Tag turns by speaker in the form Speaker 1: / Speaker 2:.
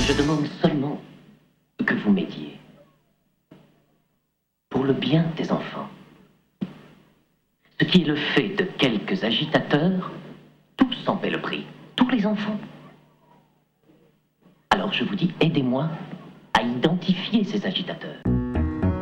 Speaker 1: Je demande seulement que vous m'aidiez. Pour le bien des enfants. Ce qui est le fait de quelques agitateurs, tous en paient le prix. Tous les enfants. Alors je vous dis, aidez-moi à identifier ces agitateurs.